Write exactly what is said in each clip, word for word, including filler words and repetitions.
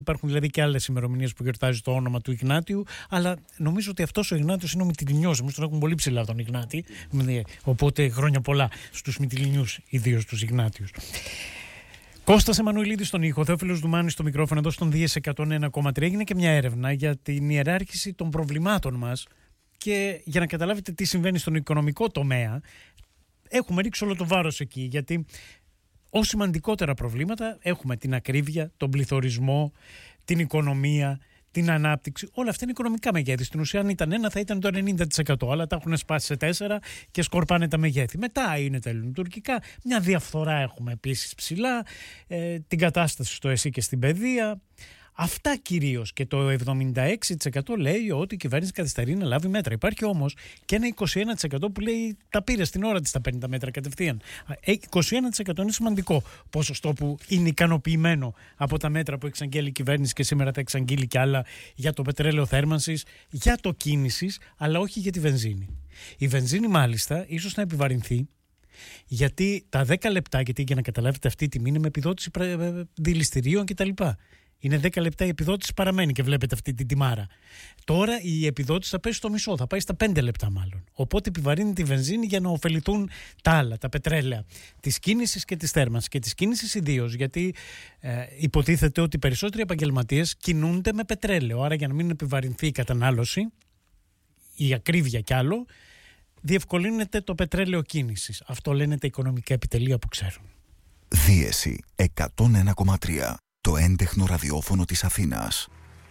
Υπάρχουν δηλαδή και άλλες ημερομηνίες που γιορτάζει το όνομα του Ιγνάτιου, αλλά νομίζω ότι αυτός ο Ιγνάτιος είναι ο Μυτιληνιός. Εμείς τον έχουμε πολύ ψηλά τον Ιγνάτη. Οπότε χρόνια πολλά στους Μυτιληνιούς, ιδίως τους Ιγνάτιους. Κώστας Εμμανουηλίδης στον ήχο, Θεόφιλος Δουμάνης στο μικρόφωνο, εδώ στον Δίες εκατόν ένα κόμμα τρία. Έγινε και μια έρευνα για την ιεράρχηση των προβλημάτων μας και για να καταλάβετε τι συμβαίνει στον οικονομικό τομέα, έχουμε ρίξει όλο το βάρος εκεί, γιατί ως σημαντικότερα προβλήματα έχουμε την ακρίβεια, τον πληθωρισμό, την οικονομία, την ανάπτυξη. Όλα αυτά είναι οικονομικά μεγέθη. Στην ουσία, αν ήταν ένα, θα ήταν το ενενήντα τοις εκατό. Αλλά τα έχουν σπάσει σε τέσσερα και σκορπάνε τα μεγέθη. Μετά είναι τα ελληνοτουρκικά. Μια διαφθορά έχουμε επίσης ψηλά. Ε, την κατάσταση στο ΕΣΥ και στην παιδεία. Αυτά κυρίως, και το εβδομήντα έξι τοις εκατό λέει ότι η κυβέρνηση καθυστερεί να λάβει μέτρα. Υπάρχει όμως και ένα είκοσι ένα τοις εκατό που λέει τα πήρε στην ώρα της τα πενήντα μέτρα κατευθείαν. είκοσι ένα τοις εκατό είναι σημαντικό ποσοστό που είναι ικανοποιημένο από τα μέτρα που εξαγγέλει η κυβέρνηση και σήμερα θα εξαγγείλει και άλλα για το πετρέλαιο θέρμανσης, για το κίνησης, αλλά όχι για τη βενζίνη. Η βενζίνη μάλιστα ίσως να επιβαρυνθεί. Γιατί τα δέκα λεπτά, γιατί για να καταλάβετε αυτή η τιμή είναι με επιδότηση δηληστηρίων κτλ. Είναι δέκα λεπτά η επιδότηση, παραμένει και βλέπετε αυτή την τιμάρα. Τώρα η επιδότηση θα πέσει στο μισό, θα πάει στα πέντε λεπτά μάλλον. Οπότε επιβαρύνει τη βενζίνη για να ωφεληθούν τα άλλα, τα πετρέλαια, της κίνησης και της θέρμανσης. Και της κίνησης ιδίως, γιατί ε, υποτίθεται ότι οι περισσότεροι επαγγελματίες κινούνται με πετρέλαιο. Άρα για να μην επιβαρυνθεί η κατανάλωση, η ακρίβεια κι άλλο, διευκολύνεται το πετρέλαιο κίνησης. Αυτό λένε τα οικονομικά επιτελεία που ξέρουν. Δίεση εκατόν ένα κόμμα τρία. Το έντεχνο ραδιόφωνο της Αθήνας.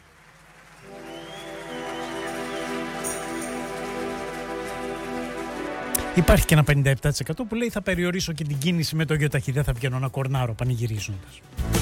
Υπάρχει και ένα πενήντα επτά τοις εκατό που λέει θα περιορίσω και την κίνηση με το γεωταχή, δεν θα βγαίνω να κορνάρω πανηγυρίζοντας.